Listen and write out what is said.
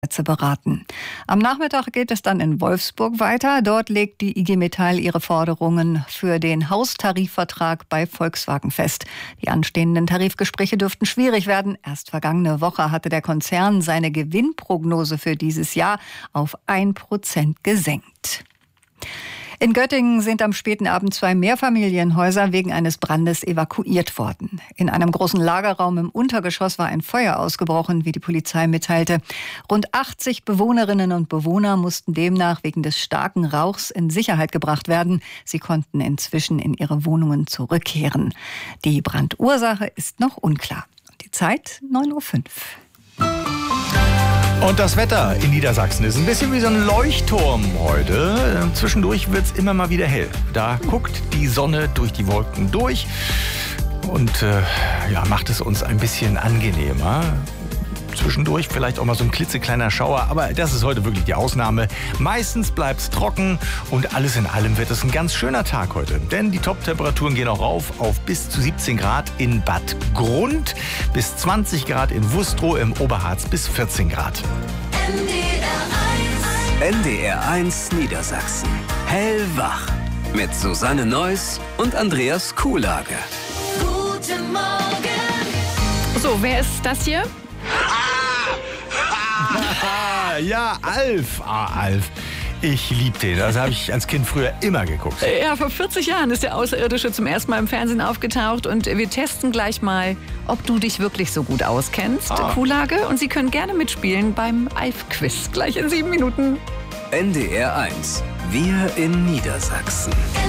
beraten. Am Nachmittag geht es dann in Wolfsburg weiter. Dort legt die IG Metall ihre Forderungen für den Haustarifvertrag bei Volkswagen fest. Die anstehenden Tarifgespräche dürften schwierig werden. Erst vergangene Woche hatte der Konzern seine Gewinnprognose für dieses Jahr auf 1% gesenkt. In Göttingen sind am späten Abend 2 Mehrfamilienhäuser wegen eines Brandes evakuiert worden. In einem großen Lagerraum im Untergeschoss war ein Feuer ausgebrochen, wie die Polizei mitteilte. Rund 80 Bewohnerinnen und Bewohner mussten demnach wegen des starken Rauchs in Sicherheit gebracht werden. Sie konnten inzwischen in ihre Wohnungen zurückkehren. Die Brandursache ist noch unklar. Die Zeit 9:05 Uhr. Und das Wetter in Niedersachsen ist ein bisschen wie so ein Leuchtturm heute. Zwischendurch wird es immer mal wieder hell. Da guckt die Sonne durch die Wolken durch und macht es uns ein bisschen angenehmer. Zwischendurch vielleicht auch mal so ein klitzekleiner Schauer, aber das ist heute wirklich die Ausnahme. Meistens bleibt es trocken und alles in allem wird es ein ganz schöner Tag heute. Denn die Top-Temperaturen gehen auch rauf auf bis zu 17 Grad in Bad Grund, bis 20 Grad in Wustrow, im Oberharz bis 14 Grad. NDR 1 Niedersachsen. Hellwach. Mit Susanne Neuss und Andreas Kuhlage. Guten Morgen. So, wer ist das hier? Ja, Alf. Alf. Ich lieb den. Das habe ich als Kind früher immer geguckt. Ja, vor 40 Jahren ist der Außerirdische zum ersten Mal im Fernsehen aufgetaucht und wir testen gleich mal, ob du dich wirklich so gut auskennst. Kuhlage, und Sie können gerne mitspielen beim Alf-Quiz. Gleich in 7 Minuten. NDR 1. Wir in Niedersachsen.